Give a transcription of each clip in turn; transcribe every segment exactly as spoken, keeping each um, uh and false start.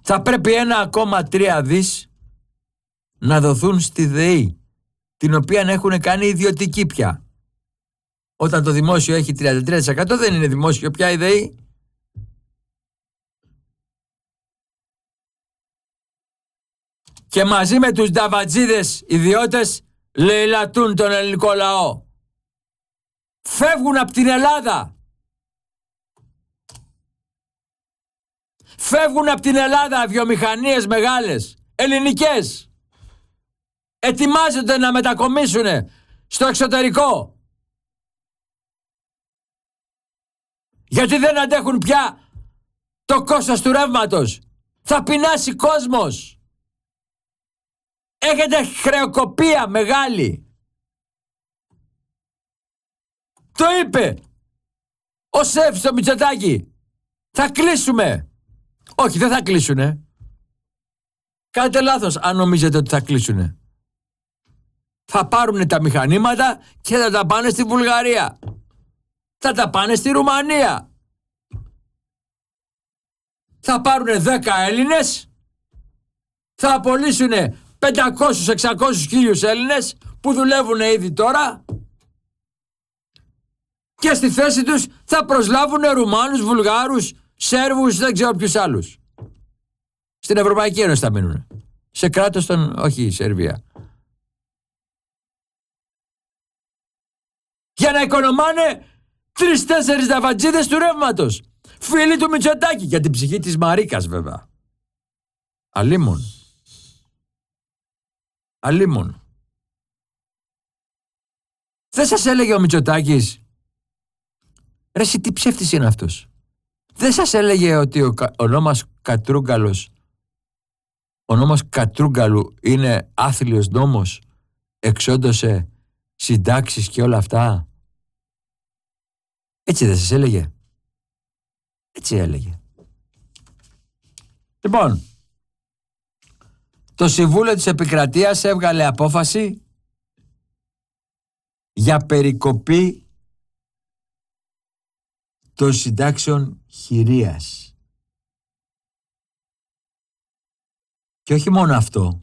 Θα πρέπει ένα κόμμα τρία δις να δοθούν στη ΔΕΗ, την οποία έχουν κάνει ιδιωτική πια. Όταν το δημόσιο έχει τριάντα τρία τοις εκατό δεν είναι δημόσιο πια η ΔΕΗ. Και μαζί με τους νταβατζίδες ιδιώτες λαιλατούν τον ελληνικό λαό. Φεύγουν από την Ελλάδα. Φεύγουν από την Ελλάδα βιομηχανίες μεγάλες, ελληνικές. Ετοιμάζονται να μετακομίσουν στο εξωτερικό. Γιατί δεν αντέχουν πια το κόστος του ρεύματος. Θα πεινάσει κόσμος. Έχετε χρεοκοπία μεγάλη. Το είπε ο σεφ στο Μητσοτάκη. Θα κλείσουμε. Όχι, δεν θα κλείσουνε. Κάνετε λάθος αν νομίζετε ότι θα κλείσουνε. Θα πάρουνε τα μηχανήματα και θα τα πάνε στη Βουλγαρία. Θα τα πάνε στη Ρουμανία. Θα πάρουνε δέκα Έλληνες. Θα απολύσουνε πεντακόσιους εξακόσιους χίλιους Έλληνες που δουλεύουν ήδη τώρα. Και στη θέση τους θα προσλάβουνε Ρουμάνους, Βουλγάρους, Σέρβους, δεν ξέρω ποιους άλλους. Στην Ευρωπαϊκή Ένωση θα μείνουν. Σε κράτος των... όχι η Σερβία. Για να οικονομάνε τρεις-τέσσερις δαβατζίδες του ρεύματος. Φίλοι του Μητσοτάκη. Για την ψυχή της Μαρίκας βέβαια. Αλίμον. Αλίμον. Δεν σας έλεγε ο Μητσοτάκης? Ρε εσύ τι ψεύτης είναι αυτός? Δεν σας έλεγε ότι ο, ο νόμος Κατρούγκαλος, ο νόμος Κατρούγκαλου είναι άθλιος νόμος, εξόντωσε συντάξεις και όλα αυτά? Έτσι δεν σας έλεγε? Έτσι έλεγε. Λοιπόν, το Συμβούλιο της Επικρατείας έβγαλε απόφαση για περικοπή των συντάξεων χειρίας. Και όχι μόνο αυτό.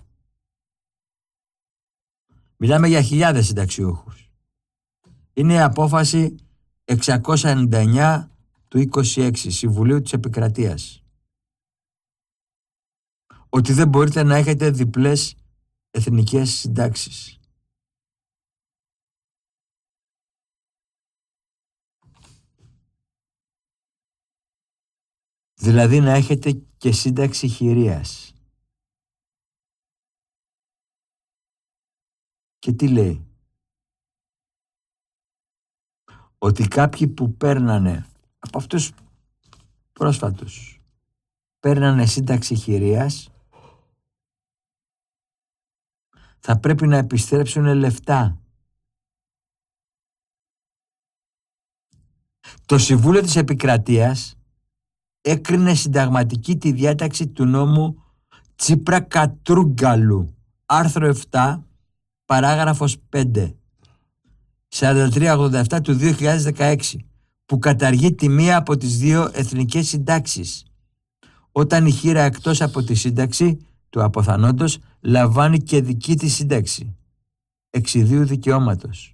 Μιλάμε για χιλιάδες συνταξιούχους. Είναι η απόφαση εξακόσια ενενήντα εννιά του είκοσι έξι Συμβουλίου της Επικρατείας. Ότι δεν μπορείτε να έχετε διπλές εθνικές συντάξεις. Δηλαδή να έχετε και σύνταξη χειρίας. Και τι λέει? Ότι κάποιοι που παίρνανε, από αυτούς πρόσφατους, παίρνανε σύνταξη χειρίας, θα πρέπει να επιστρέψουν λεφτά. Το Συμβούλιο της Επικρατείας έκρινε συνταγματική τη διάταξη του νόμου Τσίπρα Κατρούγκαλου, άρθρο επτά, παράγραφος πέντε, σαράντα τρία ογδόντα επτά του δύο χιλιάδες δεκαέξι, που καταργεί τη μία από τις δύο εθνικές συντάξεις, όταν η χείρα εκτός από τη σύνταξη του αποθανόντος λαμβάνει και δική της σύνταξη, εξιδίου δικαιώματος.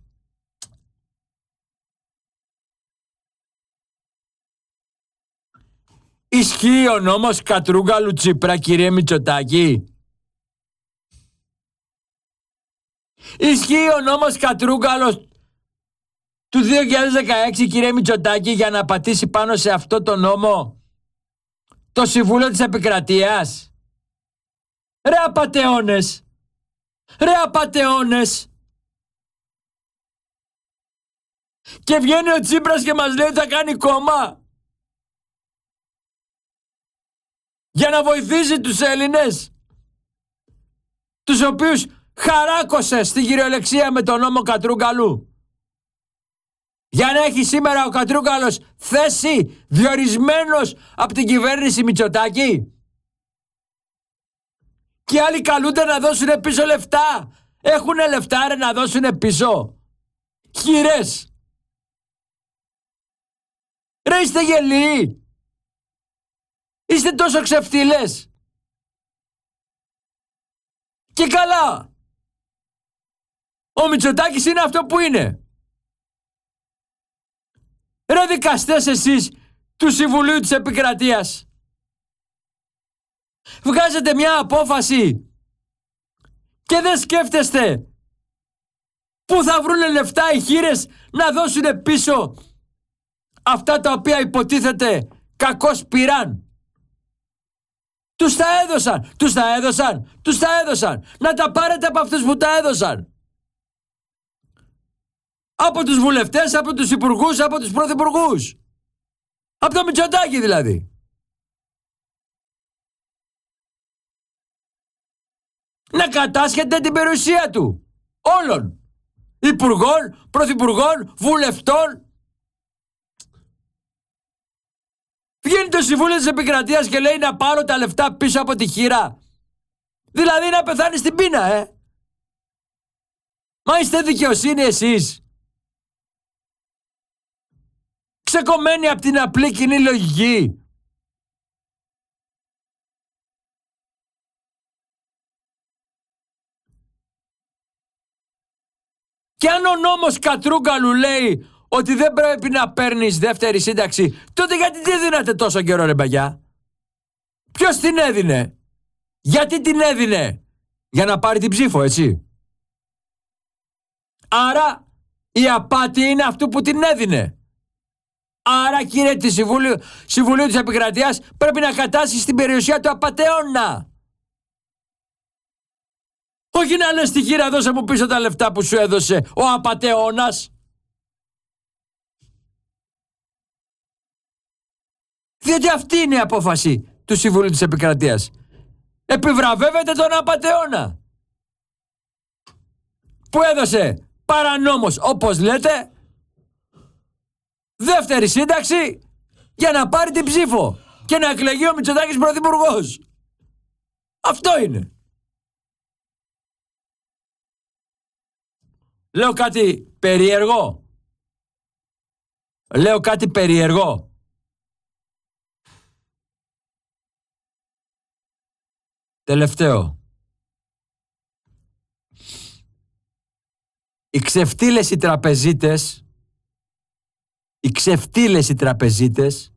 Ισχύει ο νόμος Κατρούγκαλου Τσίπρα, κύριε Μητσοτάκη? Ισχύει ο νόμος Κατρούγκαλος του δύο χιλιάδες δεκαέξι, κύριε Μητσοτάκη, για να πατήσει πάνω σε αυτό το νόμο το Συμβούλιο της Επικρατείας? Ρε απατεώνες! Ρε απατεώνες! Και βγαίνει ο Τσίπρας και μας λέει ότι θα κάνει κόμμα για να βοηθήσει τους Έλληνες, τους οποίους χαράκωσε στη κυριολεξία με τον νόμο Κατρούγκαλου, για να έχει σήμερα ο Κατρούγκαλος θέση διορισμένος από την κυβέρνηση Μητσοτάκη. Και άλλοι καλούνται να δώσουν πίσω λεφτά. Έχουνε λεφτά ρε να δώσουν πίσω? Χειρές. Ρε είστε γελοί? Είστε τόσο ξεφτύλες? Και καλά. Ο Μητσοτάκης είναι αυτό που είναι. Ρε δικαστές εσείς του Συμβουλίου της Επικρατείας, βγάζετε μια απόφαση και δεν σκέφτεστε πού θα βρουνε λεφτά οι χήρες να δώσουν πίσω αυτά τα οποία υποτίθεται κακώς πήραν. Τους τα έδωσαν, τους τα έδωσαν, τους τα έδωσαν. Να τα πάρετε από αυτούς που τα έδωσαν. Από τους βουλευτές, από τους υπουργούς, από τους πρωθυπουργούς. Από το Μητσοτάκη δηλαδή. Να κατάσχετε την περιουσία του. Όλων. Υπουργών, πρωθυπουργών, βουλευτών. Βγαίνει το Συμβούλιο της Επικρατείας και λέει να πάρω τα λεφτά πίσω από τη χείρα. Δηλαδή να πεθάνει στην πείνα, ε. Μα είστε δικαιοσύνη εσείς. Ξεκομμένοι από την απλή κοινή λογική. Και αν ο νόμος Κατρούγκαλου λέει ότι δεν πρέπει να παίρνεις δεύτερη σύνταξη, τότε γιατί τη δίνατε τόσο καιρό, ρε μπαγιά? Ποιος την έδινε? Γιατί την έδινε? Για να πάρει την ψήφο, έτσι. Άρα η απάτη είναι αυτού που την έδινε. Άρα, κύριε της Συμβουλίου, Συμβουλίου της Επικρατείας, πρέπει να κατάσχεις την περιουσία του απατεώνα. Όχι να λες στη χείρα, δώσε μου πίσω τα λεφτά που σου έδωσε ο απατεώνας. Διότι αυτή είναι η απόφαση του Συμβουλίου της Επικρατείας. Επιβραβεύεται τον απατεώνα που έδωσε παρανόμως, όπως λέτε, δεύτερη σύνταξη για να πάρει την ψήφο και να εκλεγεί ο Μητσοτάκης πρωθυπουργός. Αυτό είναι. Λέω κάτι περίεργο. Λέω κάτι περίεργο. Τελευταίο. Οι ξεφτύλες οι τραπεζίτες Οι ξεφτύλες οι τραπεζίτες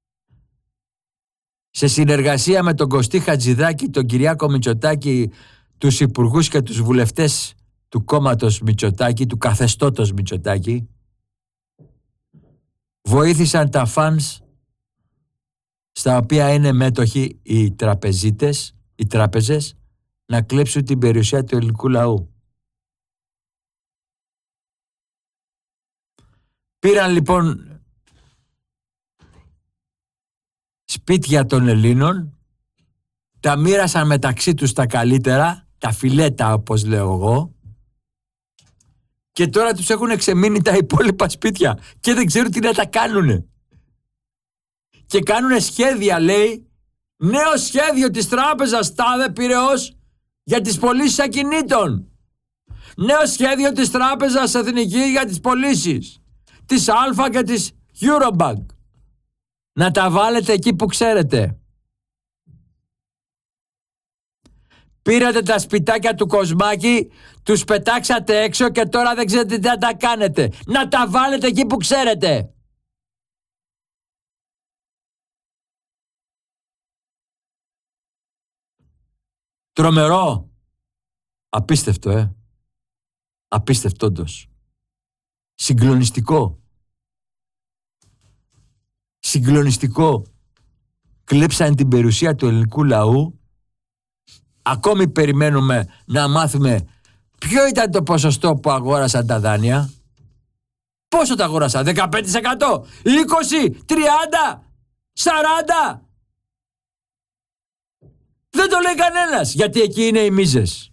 σε συνεργασία με τον Κωστή Χατζηδάκη, τον Κυριάκο Μητσοτάκη, τους υπουργούς και τους βουλευτές του κόμματος Μητσοτάκη, του καθεστώτος Μητσοτάκη, βοήθησαν τα φανς στα οποία είναι μέτοχοι οι τραπεζίτες, οι τράπεζες, να κλέψουν την περιουσία του ελληνικού λαού. Πήραν λοιπόν σπίτια των Ελλήνων, τα μοίρασαν μεταξύ τους τα καλύτερα, τα φιλέτα όπως λέω εγώ, και τώρα τους έχουν ξεμείνει τα υπόλοιπα σπίτια και δεν ξέρουν τι να τα κάνουνε. Και κάνουνε σχέδια, λέει, νέο σχέδιο της τράπεζας τάδε Πειραιώς για τις πωλήσεις ακινήτων. Νέο σχέδιο της τράπεζας Εθνική για τις πωλήσεις της Αλφα και της Eurobank. Να τα βάλετε εκεί που ξέρετε. Πήρατε τα σπιτάκια του Κοσμάκη, τους πετάξατε έξω και τώρα δεν ξέρετε τι να τα κάνετε. Να τα βάλετε εκεί που ξέρετε. Τρομερό. Απίστευτο, ε. Απίστευτο όντως. Συγκλονιστικό. Συγκλονιστικό. Κλέψαν την περιουσία του ελληνικού λαού. Ακόμη περιμένουμε να μάθουμε ποιο ήταν το ποσοστό που αγόρασαν τα δάνεια. Πόσο τα αγόρασαν? δεκαπέντε τοις εκατό, είκοσι, τριάντα, σαράντα. Δεν το λέει κανένας, γιατί εκεί είναι οι μίζες.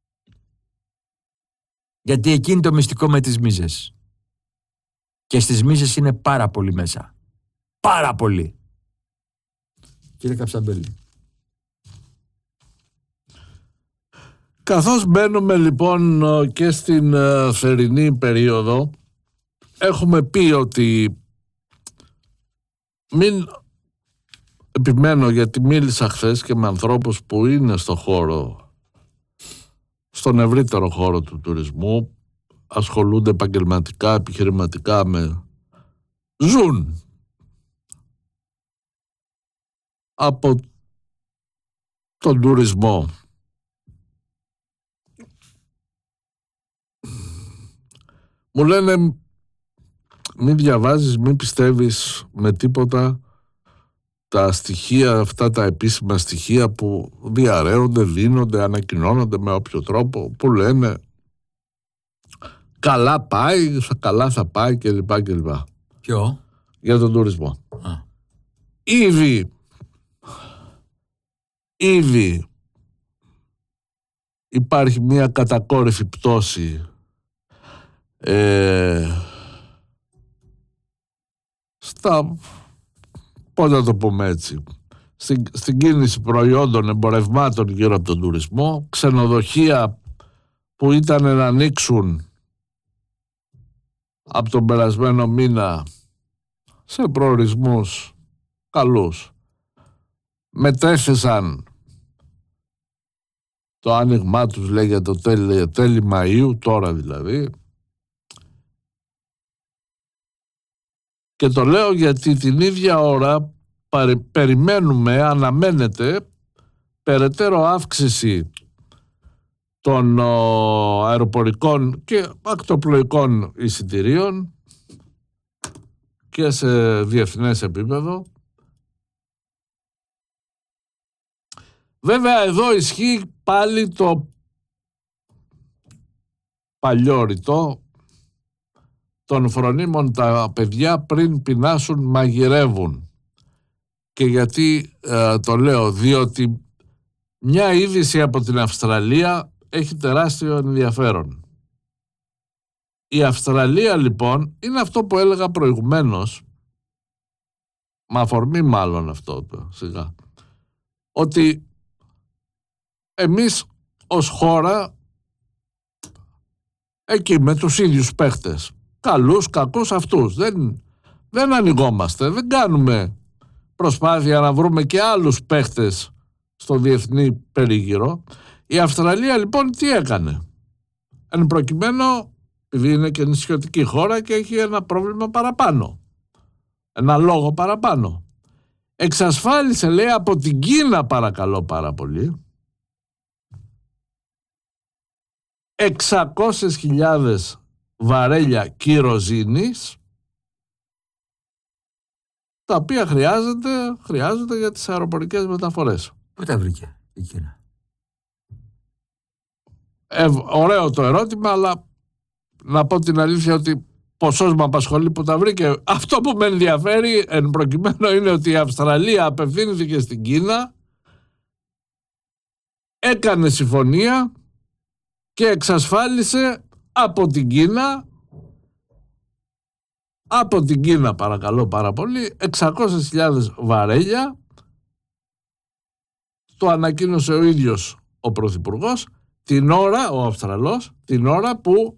Γιατί εκεί είναι το μυστικό με τις μίζες. Και στις μίζες είναι πάρα πολύ μέσα. Πάρα πολύ. Κύριε Καψαμπέλη. Καθώς μπαίνουμε λοιπόν και στην θερινή περίοδο, έχουμε πει ότι μην επιμένω, γιατί μίλησα χθες και με ανθρώπους που είναι στο χώρο στον ευρύτερο χώρο του τουρισμού, ασχολούνται επαγγελματικά, επιχειρηματικά με... ζουν από τον τουρισμό. Μου λένε μην διαβάζεις, μην πιστεύεις με τίποτα τα στοιχεία, αυτά τα επίσημα στοιχεία που διαρρέονται, δίνονται, ανακοινώνονται με όποιο τρόπο, που λένε καλά πάει, καλά θα πάει κλπ. κλπ. Ποιο? Για τον τουρισμό. Α. Ήδη, ήδη υπάρχει μια κατακόρυφη πτώση ε, στα, πώς να το πούμε έτσι, στην, στην κίνηση προϊόντων, εμπορευμάτων γύρω από τον τουρισμό, ξενοδοχεία που ήταν να ανοίξουν από τον περασμένο μήνα σε προορισμούς καλούς, μετέθεσαν το άνοιγμά τους, λέγεται το τέλη, τέλη Μαΐου, τώρα δηλαδή. Και το λέω γιατί την ίδια ώρα παρι, περιμένουμε, αναμένεται περαιτέρω αύξηση των ο, αεροπορικών και ακτοπλοϊκών εισιτηρίων και σε διεθνές επίπεδο. Βέβαια εδώ ισχύει πάλι το παλιό ρητό των φρονίμων, τα παιδιά πριν πεινάσουν μαγειρεύουν. Και γιατί ε, το λέω, διότι μια είδηση από την Αυστραλία έχει τεράστιο ενδιαφέρον. Η Αυστραλία λοιπόν είναι αυτό που έλεγα προηγουμένως, με αφορμή μάλλον αυτό σιγά, ότι εμείς ως χώρα εκεί με τους ίδιους παίχτες, καλούς, κακούς αυτούς, δεν, δεν ανοιγόμαστε, δεν κάνουμε προσπάθεια να βρούμε και άλλους παίχτες στο διεθνή περίγυρο. Η Αυστραλία λοιπόν τι έκανε? Εν προκειμένου, επειδή είναι και νησιωτική χώρα και έχει ένα πρόβλημα παραπάνω, ένα λόγο παραπάνω, εξασφάλισε, λέει, από την Κίνα, παρακαλώ πάρα πολύ, εξακόσιες χιλιάδες βαρέλια κυροζίνης, τα οποία χρειάζεται, χρειάζονται για τις αεροπορικές μεταφορές. Πού τα βρήκε η Κίνα? Ε, ωραίο το ερώτημα, αλλά να πω την αλήθεια ότι ποσός με απασχολεί που τα βρήκε. Αυτό που με ενδιαφέρει εν προκειμένου είναι ότι η Αυστραλία απευθύνθηκε στην Κίνα, έκανε συμφωνία και εξασφάλισε από την Κίνα, από την Κίνα παρακαλώ πάρα πολύ, εξακόσιες χιλιάδες βαρέλια. Το ανακοίνωσε ο ίδιος ο Πρωθυπουργός την ώρα, ο Αυστραλός, την ώρα που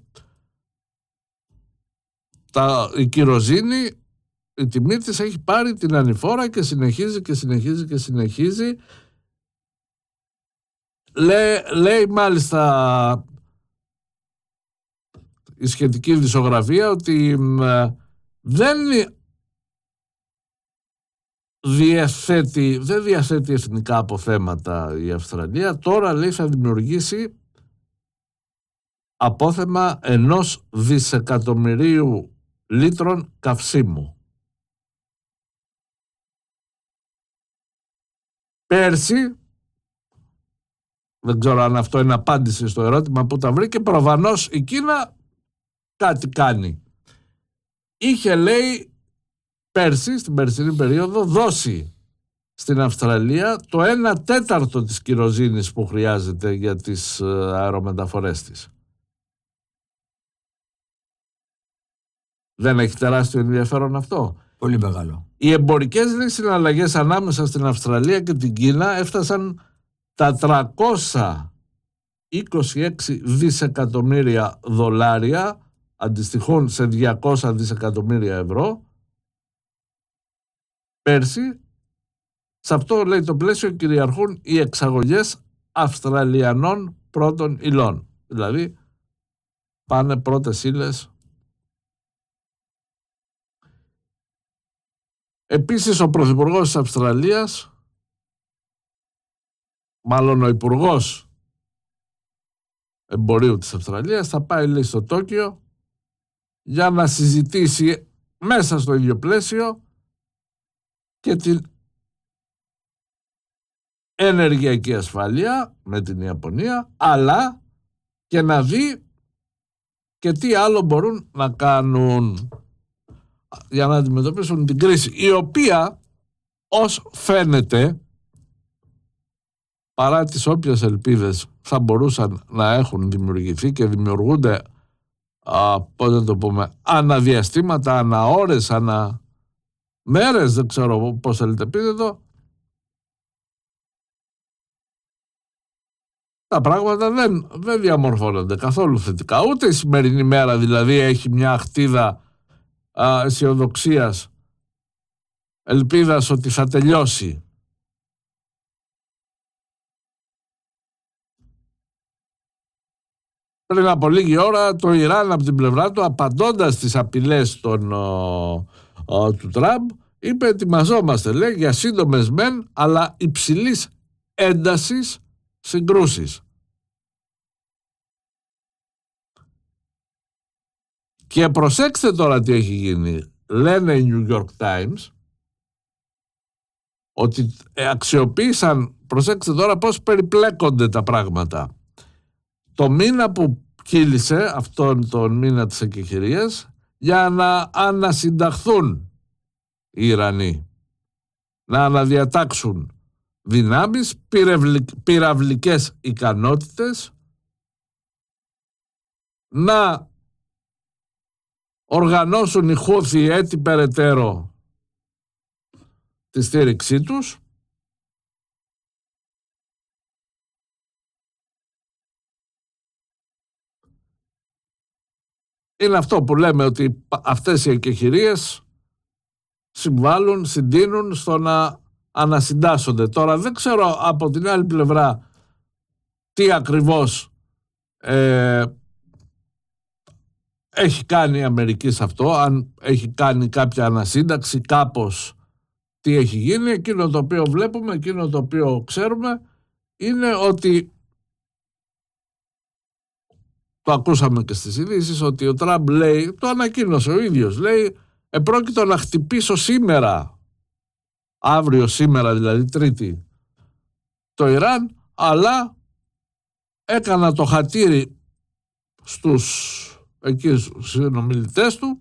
τα, η κυροζήνη, η τιμή της έχει πάρει την ανηφόρα και συνεχίζει και συνεχίζει και συνεχίζει. Λέ, λέει μάλιστα η σχετική δισογραφία ότι μ, δεν διαθέτει, δεν διαθέτει εθνικά αποθέματα η Αυστραλία. Τώρα, λέει, θα δημιουργήσει απόθεμα ενός δισεκατομμυρίου λίτρων καυσίμου. Πέρσι, δεν ξέρω αν αυτό είναι απάντηση στο ερώτημα που τα βρήκε, προφανώς η Κίνα κάτι κάνει. Είχε, λέει, πέρσι, στην περσινή περίοδο, δώσει στην Αυστραλία το ένα τέταρτο της κυροζίνης που χρειάζεται για τις αερομεταφορές της. Δεν έχει τεράστιο ενδιαφέρον αυτό? Πολύ μεγάλο. Οι εμπορικές, λέει, συναλλαγές ανάμεσα στην Αυστραλία και την Κίνα έφτασαν τα τριακόσια είκοσι έξι δισεκατομμύρια δολάρια, αντιστοιχούν σε διακόσια δισεκατομμύρια ευρώ πέρσι. Σε αυτό, λέει, το πλαίσιο κυριαρχούν οι εξαγωγές αυστραλιανών πρώτων υλών. Δηλαδή πάνε πρώτες ύλες. Επίσης ο πρωθυπουργός της Αυστραλίας, μάλλον ο υπουργός εμπορίου της Αυστραλίας, θα πάει λέει στο Τόκιο για να συζητήσει μέσα στο ίδιο πλαίσιο και την ενεργειακή ασφάλεια με την Ιαπωνία, αλλά και να δει και τι άλλο μπορούν να κάνουν για να αντιμετωπίσουν την κρίση, η οποία ως φαίνεται, παρά τις όποιες ελπίδες θα μπορούσαν να έχουν δημιουργηθεί και δημιουργούνται α, πώς να το πούμε, αναδιαστήματα, αναώρες, ανα μέρες, δεν ξέρω πώς θέλετε πείτε το, τα πράγματα δεν, δεν διαμορφώνονται καθόλου θετικά. Ούτε η σημερινή μέρα δηλαδή έχει μια αχτίδα αισιοδοξίας, ελπίδας ότι θα τελειώσει. Πριν από λίγη ώρα το Ιράν από την πλευρά του, απαντώντας στις απειλές των, ο, ο, του Τραμπ, είπε ετοιμαζόμαστε, λέει, για σύντομες μεν αλλά υψηλής έντασης συγκρούσεις. Και προσέξτε τώρα τι έχει γίνει. Λένε οι New York Times ότι αξιοποίησαν, προσέξτε τώρα πώς περιπλέκονται τα πράγματα. Το μήνα που κύλησε, αυτόν τον μήνα της εκεχηρίας, για να ανασυνταχθούν οι Ιρανοί, να αναδιατάξουν δυνάμεις, πυραυλικές ικανότητες, να οργανώσουν οι Χούθι έτσι περαιτέρω τη στήριξή τους είναι αυτό που λέμε, ότι αυτές οι εκεχηρίες συμβάλλουν, συντείνουν στο να ανασυντάσσονται. Τώρα δεν ξέρω από την άλλη πλευρά τι ακριβώς ε, έχει κάνει η Αμερική σε αυτό, αν έχει κάνει κάποια ανασύνταξη, κάπως τι έχει γίνει. Εκείνο το οποίο βλέπουμε, εκείνο το οποίο ξέρουμε είναι ότι, το ακούσαμε και στις ειδήσεις, ότι ο Τραμπ λέει, το ανακοίνωσε ο ίδιος, λέει επρόκειτο να χτυπήσω σήμερα, αύριο σήμερα δηλαδή Τρίτη, το Ιράν, αλλά έκανα το χατήρι στους εκεί στους συνομιλητές του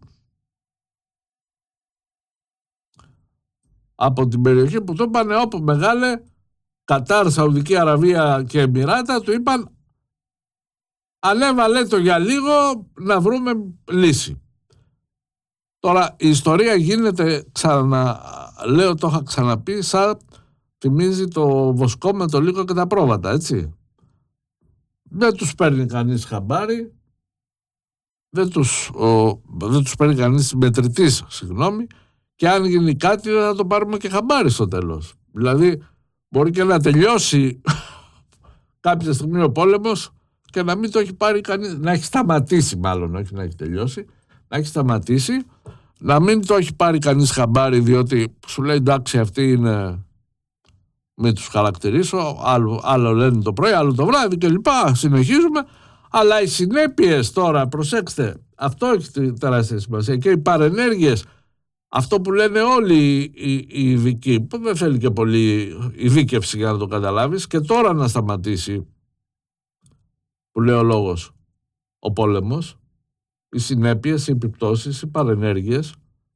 από την περιοχή που το είπανε, όπου μεγάλε Κατάρ, Σαουδική Αραβία και Εμιράτα, του είπαν ανέβαλε το για λίγο να βρούμε λύση. Τώρα η ιστορία γίνεται, ξανα, λέω το είχα ξαναπεί, σαν θυμίζει το βοσκό με το λύκο και τα πρόβατα, έτσι. Δεν τους παίρνει κανείς χαμπάρι, δεν τους, ο, δεν τους παίρνει κανείς μετρητής, συγγνώμη, και αν γίνει κάτι δεν θα το πάρουμε και χαμπάρι στο τέλος. Δηλαδή μπορεί και να τελειώσει κάποια στιγμή ο πόλεμος και να μην το έχει πάρει κανείς, να έχει σταματήσει μάλλον, όχι να έχει τελειώσει, να έχει σταματήσει, να μην το έχει πάρει κανείς χαμπάρι, διότι σου λέει εντάξει αυτοί είναι, μην τους χαρακτηρίσω, άλλο, άλλο λένε το πρωί, άλλο το βράδυ και λοιπά, συνεχίζουμε, αλλά οι συνέπειες τώρα, προσέξτε, αυτό έχει τεράστια σημασία, και οι παρενέργειες, αυτό που λένε όλοι οι, οι, οι ειδικοί, που δεν θέλει και πολύ ειδίκευση για να το καταλάβεις, και τώρα να σταματήσει, που λέει ο λόγος, ο πόλεμος, οι συνέπειες, οι επιπτώσεις, οι παρενέργειες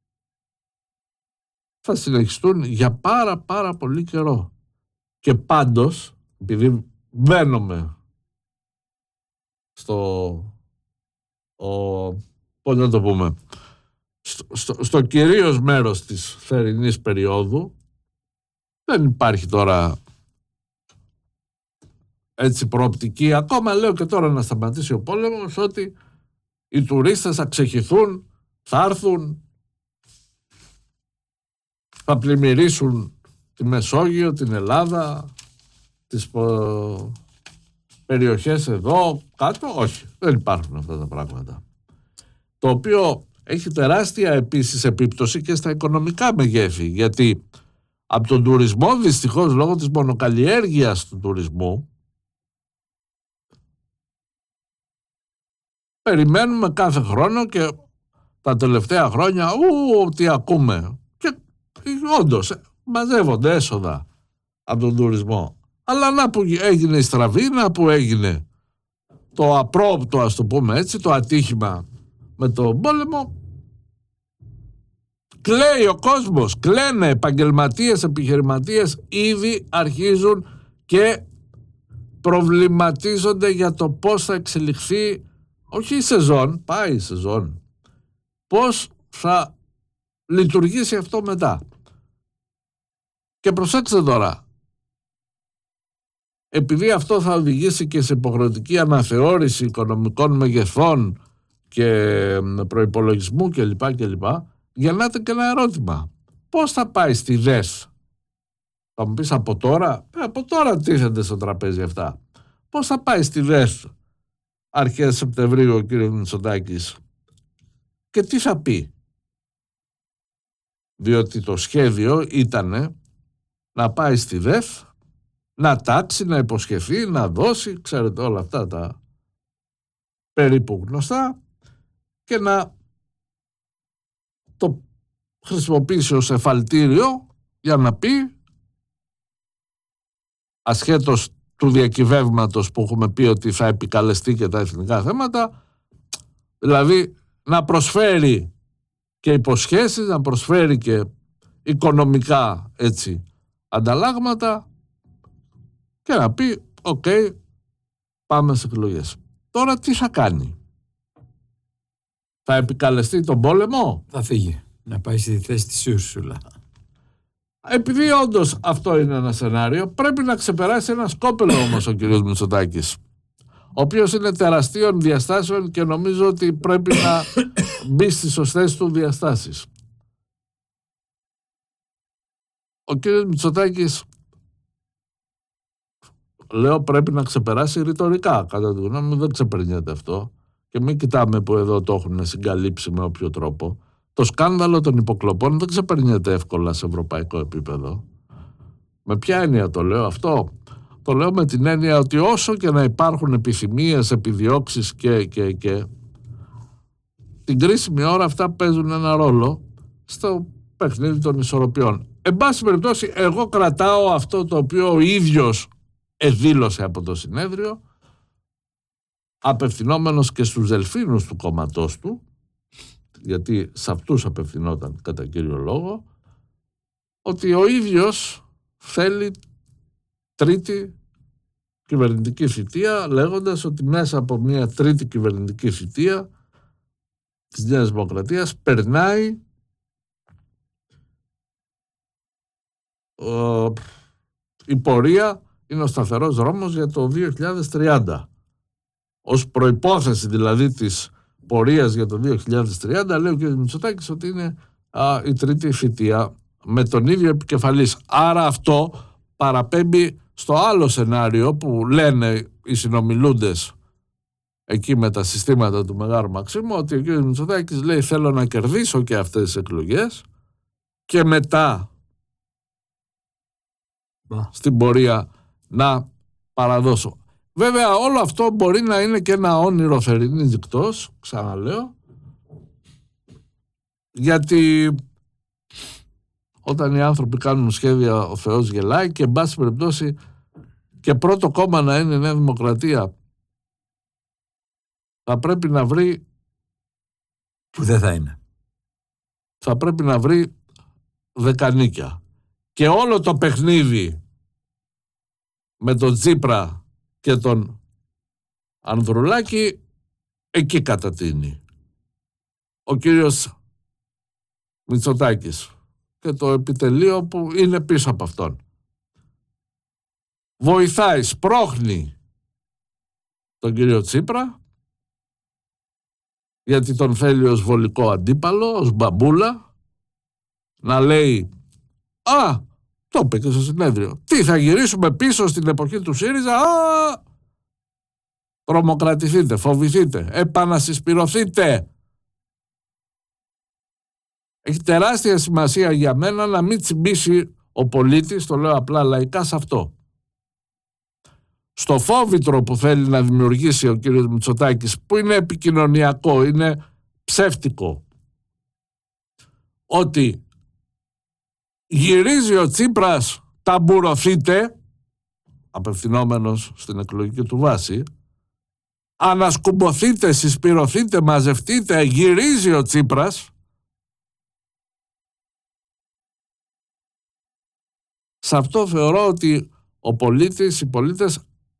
θα συνεχιστούν για πάρα πάρα πολύ καιρό. Και πάντως, επειδή μπαίνουμε στο, ο, πώς να το πούμε, στο, στο, στο κυρίως μέρος της θερινής περίοδου, δεν υπάρχει τώρα έτσι προοπτική, ακόμα λέω και τώρα να σταματήσει ο πόλεμος, ότι οι τουρίστες θα ξεχυθούν, θα έρθουν, θα πλημμυρίσουν τη Μεσόγειο, την Ελλάδα, τις περιοχές εδώ κάτω, όχι, δεν υπάρχουν αυτά τα πράγματα. Το οποίο έχει τεράστια επίσης επίπτωση και στα οικονομικά μεγέθη, γιατί από τον τουρισμό, δυστυχώς λόγω της μονοκαλλιέργειας του τουρισμού, περιμένουμε κάθε χρόνο και τα τελευταία χρόνια, ου, τι ακούμε. Και όντως μαζεύονται έσοδα από τον τουρισμό. Αλλά να που έγινε η στραβή, να που έγινε το απρόπτο, ας το πούμε έτσι, το ατύχημα με τον πόλεμο, κλαίει ο κόσμος, κλαίνε επαγγελματίες, επιχειρηματίες, ήδη αρχίζουν και προβληματίζονται για το πώς θα εξελιχθεί, όχι η σεζόν, πάει η σεζόν, πώς θα λειτουργήσει αυτό μετά. Και προσέξτε τώρα, επειδή αυτό θα οδηγήσει και σε υποχρεωτική αναθεώρηση οικονομικών μεγεθών και προϋπολογισμού κλπ. κλπ. Γεννάται και ένα ερώτημα. Πώς θα πάει στη ΔΕΣ? Θα μου πεις από τώρα? Ε, από τώρα τίθενται στο τραπέζι αυτά. Πώς θα πάει στη ΔΕΣ αρχές Σεπτεμβρίου ο κύριος Μητσοτάκης και τι θα πει? Διότι το σχέδιο ήτανε να πάει στη ΔΕΘ, να τάξει, να υποσχεθεί, να δώσει, ξέρετε όλα αυτά τα περίπου γνωστά, και να το χρησιμοποιήσει ως εφαλτήριο για να πει, ασχέτως του διακυβεύματος που έχουμε πει ότι θα επικαλεστεί και τα εθνικά θέματα, δηλαδή να προσφέρει και υποσχέσεις, να προσφέρει και οικονομικά έτσι ανταλλάγματα και να πει οκ, okay, πάμε σε εκλογές. Τώρα τι θα κάνει? Θα επικαλεστεί τον πόλεμο? Θα φύγει, να πάει στη θέση της Ούρσουλα. Επειδή όντως αυτό είναι ένα σενάριο, πρέπει να ξεπεράσει ένα σκόπελο όμως ο κ. Μητσοτάκης, ο οποίος είναι τεραστίων διαστάσεων και νομίζω ότι πρέπει να μπει στις σωστές του διαστάσεις. Ο κ. Μητσοτάκης, λέω, πρέπει να ξεπεράσει ρητορικά, κατά τη γνώμη μου δεν ξεπερνιέται αυτό, και μην κοιτάμε που εδώ το έχουν συγκαλύψει με όποιο τρόπο. Το σκάνδαλο των υποκλοπών δεν ξεπερνιέται εύκολα σε ευρωπαϊκό επίπεδο. Με ποια έννοια το λέω αυτό? Το λέω με την έννοια ότι όσο και να υπάρχουν επιθυμίες, επιδιώξεις και, και, και την κρίσιμη ώρα αυτά παίζουν ένα ρόλο στο παιχνίδι των ισορροπιών. Εν πάση περιπτώσει, εγώ κρατάω αυτό το οποίο ο ίδιος εδήλωσε από το συνέδριο, απευθυνόμενος και στους δελφίνους του κόμματός του, γιατί σε αυτούς απευθυνόταν κατά κύριο λόγο, ότι ο ίδιος θέλει τρίτη κυβερνητική θητεία, λέγοντας ότι μέσα από μια τρίτη κυβερνητική θητεία της Νέας Δημοκρατίας περνάει ε, η πορεία, είναι ο σταθερός δρόμος για το δύο χιλιάδες τριάντα. Ως προϋπόθεση δηλαδή της πορείας για το δύο χιλιάδες τριάντα, λέει ο κ. Μητσοτάκης ότι είναι α, η τρίτη θητεία με τον ίδιο επικεφαλής. Άρα αυτό παραπέμπει στο άλλο σενάριο που λένε οι συνομιλούντες εκεί με τα συστήματα του Μεγάλου Μαξίμου, ότι ο κ. Μητσοτάκης λέει θέλω να κερδίσω και αυτές τις εκλογές και μετά Μπα. στην πορεία να παραδώσω. Βέβαια όλο αυτό μπορεί να είναι και ένα όνειρο θερινής νυχτός, ξαναλέω, γιατί όταν οι άνθρωποι κάνουν σχέδια ο Θεός γελάει, και εν πάση περιπτώσει και πρώτο κόμμα να είναι η Νέα Δημοκρατία θα πρέπει να βρει, που δεν θα είναι, θα πρέπει να βρει δεκανίκια, και όλο το παιχνίδι με τον Τσίπρα και τον Ανδρουλάκη εκεί κατατείνει ο κύριος Μητσοτάκης και το επιτελείο που είναι πίσω από αυτόν. Βοηθάει, σπρώχνει τον κύριο Τσίπρα, γιατί τον θέλει ως βολικό αντίπαλο, ως μπαμπούλα, να λέει «Α, το είπε και στο συνέδριο, τι θα γυρίσουμε πίσω στην εποχή του ΣΥΡΙΖΑ, α, τρομοκρατηθείτε, φοβηθείτε, επανασυσπυρωθείτε. Έχει τεράστια σημασία για μένα να μην τσιμπήσει ο πολίτης, το λέω απλά λαϊκά, σε αυτό. Στο φόβητρο που θέλει να δημιουργήσει ο κύριος Μητσοτάκης, που είναι επικοινωνιακό, είναι ψεύτικο, ότι γυρίζει ο Τσίπρας, ταμπουρωθείτε, απευθυνόμενος στην εκλογική του βάση, ανασκουμποθείτε, συσπυρωθείτε, μαζευτείτε, γυρίζει ο Τσίπρας, σε αυτό θεωρώ ότι ο πολίτης, οι πολίτες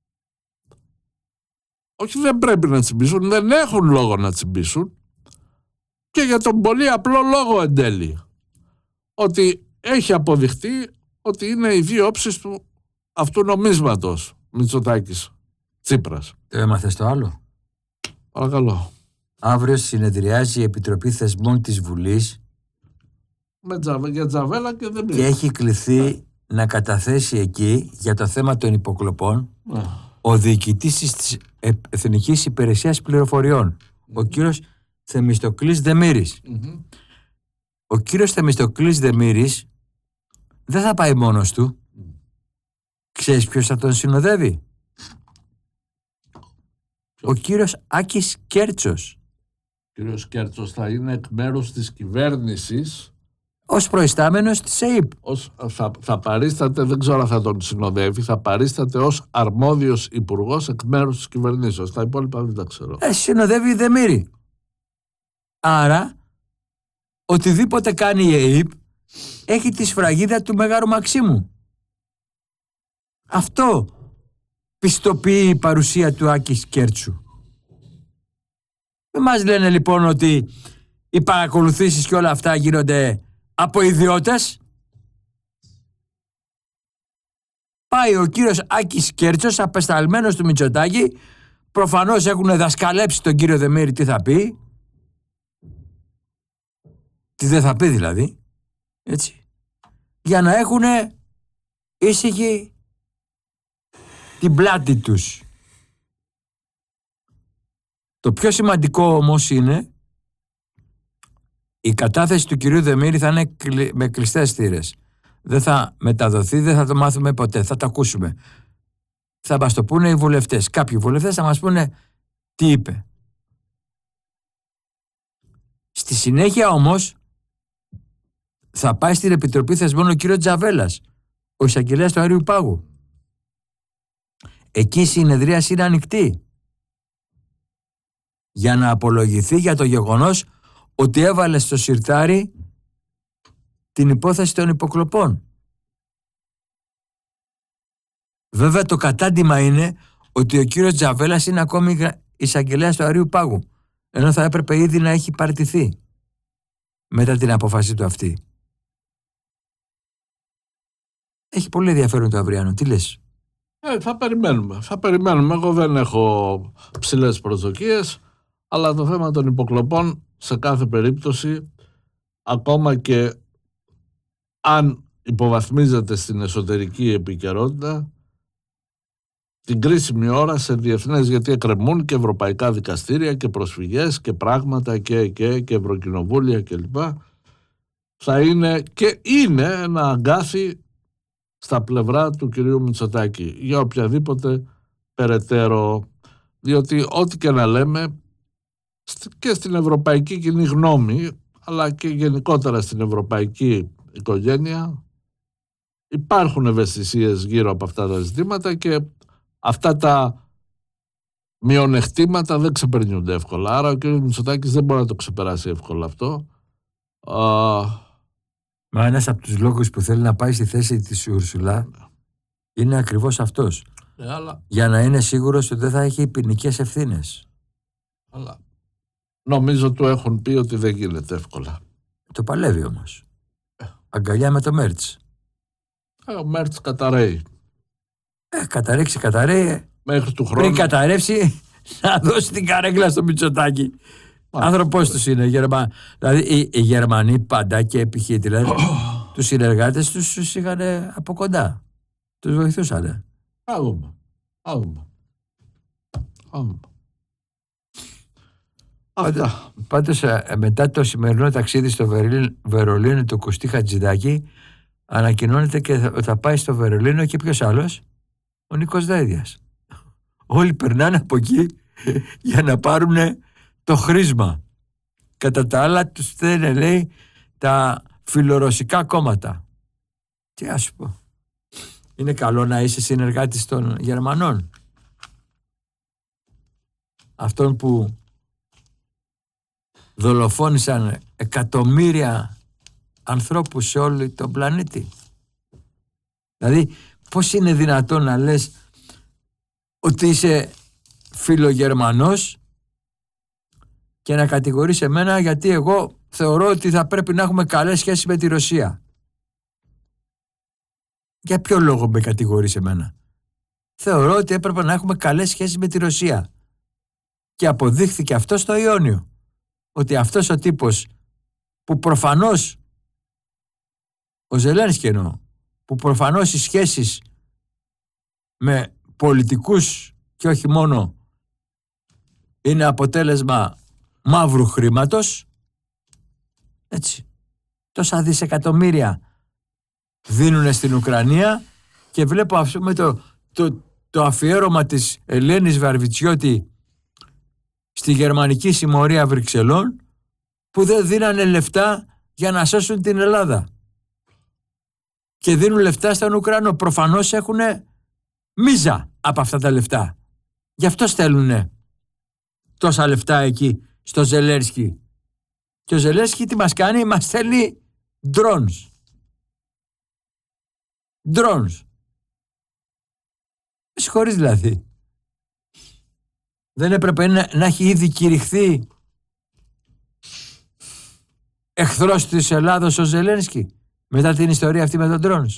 όχι δεν πρέπει να τσιμπήσουν, δεν έχουν λόγο να τσιμπήσουν, και για τον πολύ απλό λόγο εν τέλει, ότι έχει αποδειχτεί ότι είναι οι δύο όψεις του αυτού νομίσματος Μητσοτάκης Τσίπρας. Το έμαθες το άλλο? Παρακαλώ. Αύριο συνεδριάζει η Επιτροπή Θεσμών της Βουλής Με τζαβε, για Τζαβέλα και δεν και έχει κληθεί να καταθέσει εκεί για το θέμα των υποκλοπών yeah. ο διοικητής της Εθνικής Υπηρεσίας Πληροφοριών, mm-hmm. ο κύριος Θεμιστοκλής Δεμήρης. Mm-hmm. Ο κύριος Θεμιστοκλής Δεμήρης δεν θα πάει μόνος του. Mm. Ξέρεις ποιος θα τον συνοδεύει? Ο κύριος Άκης Κέρτσος. Ο κύριος Κέρτσος θα είναι εκ μέρους της κυβέρνησης ως προϊστάμενος της ΕΥΠ. Ως, θα, θα παρίσταται, δεν ξέρω αν θα τον συνοδεύει, θα παρίσταται ως αρμόδιος υπουργός εκ μέρους της κυβερνήσεως. Τα υπόλοιπα δεν τα ξέρω. Ε, συνοδεύει η Δεμήρη. Άρα, οτιδήποτε κάνει η ΕΥΠ έχει τη σφραγίδα του Μεγάρου Μαξίμου. Αυτό πιστοποιεί η παρουσία του Άκη Κέρτσου. Δεν μας λένε λοιπόν ότι οι παρακολουθήσεις και όλα αυτά γίνονται από ιδιώτες. Πάει ο κύριος Άκης Κέρτσος, απεσταλμένος του Μητσοτάκη, προφανώς έχουν δασκαλέψει τον κύριο Δεμήρη τι θα πει, τι δεν θα πει δηλαδή, έτσι, για να έχουν ήσυχη την πλάτη τους. Το πιο σημαντικό όμως είναι η κατάθεση του κυρίου Δεμήρη θα είναι με κλειστές θύρες. Δεν θα μεταδοθεί, δεν θα το μάθουμε ποτέ, θα το ακούσουμε. Θα μας το πούνε οι βουλευτές. Κάποιοι βουλευτές θα μας πούνε τι είπε. Στη συνέχεια όμως θα πάει στην Επιτροπή Θεσμών ο κύριος Τζαβέλας, ο εισαγγελέας του Αερίου Πάγου. Εκεί η συνεδρίαση είναι ανοιχτή για να απολογηθεί για το γεγονός ότι έβαλε στο σιρτάρι την υπόθεση των υποκλοπών. Βέβαια το κατάντημα είναι ότι ο κύριος Τζαβέλας είναι ακόμη εισαγγελέας του Αερίου Πάγου, ενώ θα έπρεπε ήδη να έχει παραιτηθεί μετά την απόφαση του αυτή. Έχει πολύ ενδιαφέρον το αυριανό. Τι λες? Ε, θα περιμένουμε. Θα περιμένουμε. Εγώ δεν έχω ψηλές προσδοκίες, αλλά το θέμα των υποκλοπών σε κάθε περίπτωση, ακόμα και αν υποβαθμίζεται στην εσωτερική επικαιρότητα, την κρίσιμη ώρα σε διεθνές, γιατί εκκρεμούν και ευρωπαϊκά δικαστήρια και προσφυγές και πράγματα και, και, και ευρωκοινοβούλια κλπ. Θα είναι και είναι ένα αγκάθι στα πλευρά του κυρίου Μητσοτάκη για οποιαδήποτε περαιτέρω, διότι ό,τι και να λέμε και στην ευρωπαϊκή κοινή γνώμη, αλλά και γενικότερα στην ευρωπαϊκή οικογένεια, υπάρχουν ευαισθησίες γύρω από αυτά τα ζητήματα και αυτά τα μειονεκτήματα δεν ξεπερνιούνται εύκολα. Άρα ο κ. Μητσοτάκης δεν μπορεί να το ξεπεράσει εύκολα αυτό. Α... Μα ένας από τους λόγους που θέλει να πάει στη θέση της Ούρσουλα είναι ακριβώς αυτός. Ε, αλλά... Για να είναι σίγουρος ότι δεν θα έχει ποινικές ευθύνες. Αλλά νομίζω του έχουν πει ότι δεν γίνεται εύκολα. Το παλεύει όμως. Ε. Αγκαλιά με το Μέρτς. Ε, ο Μέρτς καταραίει. Ε, καταρρέξει, καταραίει. Μέχρι του χρόνου. Πριν καταρρεύσει, να δώσει την καρέκλα στο Μητσοτάκη. Άνθρωπος τους είναι. Γερμα... Δηλαδή οι, οι Γερμανοί πάντα και επί Χίτλερ τους συνεργάτες τους τους είχαν από κοντά. Τους βοηθούσαν. Α δούμε. Α δούμε. Αυτά. Πάντως, μετά το σημερινό ταξίδι στο Βερολίνο του Κωστή Χατζηδάκη, ανακοινώνεται και θα, θα πάει στο Βερολίνο και ποιος άλλος? Ο Νίκος Δέδιας. Όλοι περνάνε από εκεί για να πάρουν το χρήσμα. Κατά τα άλλα τους στέλνε, λέει, τα φιλορωσικά κόμματα. Τι ας σου πω. Είναι καλό να είσαι συνεργάτης των Γερμανών. Αυτόν που δολοφόνησαν εκατομμύρια ανθρώπους σε όλο τον πλανήτη. Δηλαδή, πώς είναι δυνατόν να λες ότι είσαι φιλογερμανός και να κατηγορείς εμένα γιατί εγώ θεωρώ ότι θα πρέπει να έχουμε καλές σχέσεις με τη Ρωσία? Για ποιο λόγο με κατηγορείς εμένα? Θεωρώ ότι έπρεπε να έχουμε καλές σχέσεις με τη Ρωσία. Και αποδείχθηκε αυτό στο Ιόνιο. Ότι αυτός ο τύπος που προφανώς, ο Ζελένσκι εννοώ, που προφανώς οι σχέσεις με πολιτικούς και όχι μόνο είναι αποτέλεσμα μαύρου χρήματος, έτσι, τόσα δισεκατομμύρια δίνουν στην Ουκρανία και βλέπω ας πούμε το, το, το αφιέρωμα της Ελένης Βαρβιτσιώτη στη γερμανική συμμορία Βρυξελών που δεν δίνανε λεφτά για να σώσουν την Ελλάδα και δίνουν λεφτά στον Ουκρανό. Προφανώς έχουν μίζα από αυτά τα λεφτά. Γι' αυτό στέλνουν τόσα λεφτά εκεί στο Ζελένσκι. Και ο Ζελένσκι τι μας κάνει? Μας στέλνει drones. Drones. Συγχωρείς δηλαδή. Δεν έπρεπε να, να έχει ήδη κηρυχθεί εχθρός της Ελλάδος ο Ζελένσκι μετά την ιστορία αυτή με τον drones?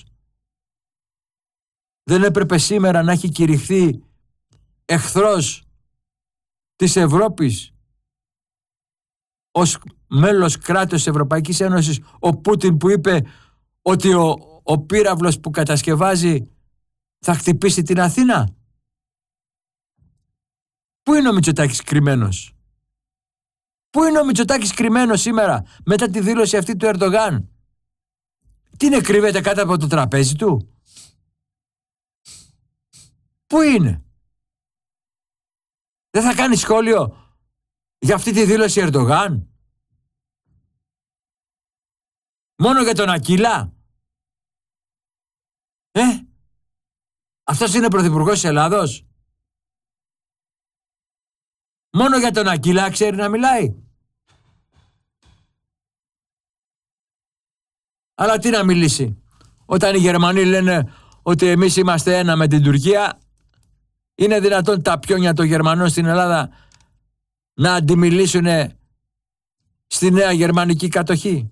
Δεν έπρεπε σήμερα να έχει κηρυχθεί εχθρός της Ευρώπης ως μέλος κράτος της Ευρωπαϊκής Ένωσης ο Πούτιν, που είπε ότι ο, ο πύραυλος που κατασκευάζει θα χτυπήσει την Αθήνα? Πού είναι ο Μητσοτάκης κρυμμένος? Πού είναι ο Μητσοτάκης κρυμμένος σήμερα μετά τη δήλωση αυτή του Ερντογάν? Τι είναι, κρύβεται κάτω από το τραπέζι του? Πού είναι? Δεν θα κάνει σχόλιο για αυτή τη δήλωση Ερντογάν? Μόνο για τον Ακύλα? Ε? Αυτός είναι πρωθυπουργός της Ελλάδος? Μόνο για τον Ακύλα ξέρει να μιλάει? Αλλά τι να μιλήσει όταν οι Γερμανοί λένε ότι εμείς είμαστε ένα με την Τουρκία? Είναι δυνατόν τα πιόνια των Γερμανών στην Ελλάδα να αντιμιλήσουν στη νέα γερμανική κατοχή?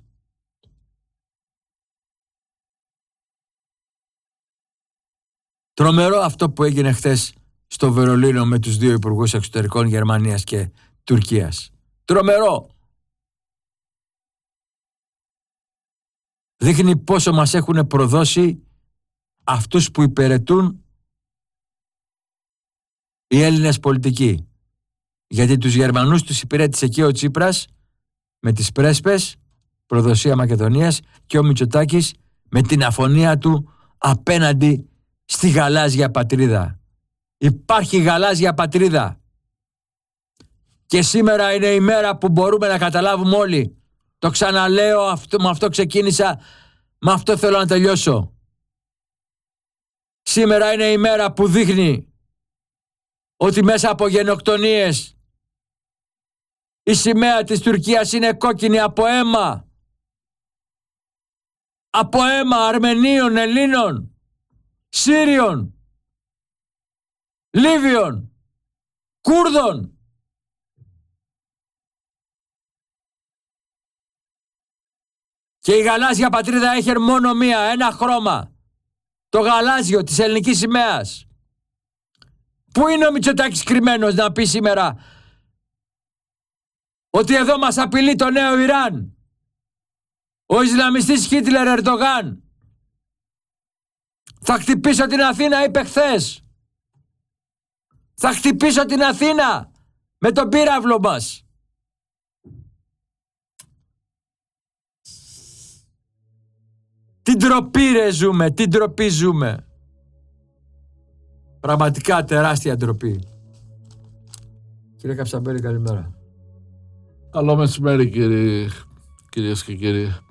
Τρομερό αυτό που έγινε χθες στο Βερολίνο με τους δύο υπουργούς εξωτερικών Γερμανίας και Τουρκίας. Τρομερό. Δείχνει πόσο μας έχουν προδώσει αυτούς που υπηρετούν οι Έλληνες πολιτικοί. Γιατί τους Γερμανούς τους υπηρέτησε και ο Τσίπρας με τις πρέσπες, προδοσία Μακεδονίας, και ο Μητσοτάκης με την αφωνία του απέναντι στη γαλάζια πατρίδα. Υπάρχει γαλάζια πατρίδα. Και σήμερα είναι η μέρα που μπορούμε να καταλάβουμε όλοι. Το ξαναλέω, αυτό, με αυτό ξεκίνησα, με αυτό θέλω να τελειώσω. Σήμερα είναι η μέρα που δείχνει ότι μέσα από γενοκτονίες η σημαία της Τουρκίας είναι κόκκινη από αίμα. Από αίμα Αρμενίων, Ελλήνων, Σύριων, Λίβιων, Κούρδων. Και η γαλάζια πατρίδα έχει μόνο μία, ένα χρώμα. Το γαλάζιο της ελληνικής σημαίας. Πού είναι ο Μητσοτάκης κρυμμένος να πει σήμερα ότι εδώ μας απειλεί το νέο Ιράν? Ο Ισλαμιστής Χίτλερ Ερντογάν θα χτυπήσω την Αθήνα, είπε χθες. Θα χτυπήσω την Αθήνα με τον πύραυλο μας. Την ντροπή ρε ζούμε, την ντροπή ζούμε. Πραγματικά τεράστια ντροπή. Κύριε Καψαμπέλη, καλημέρα. Καλό μεσημέρι, κύριε, κυρίες και κύριοι.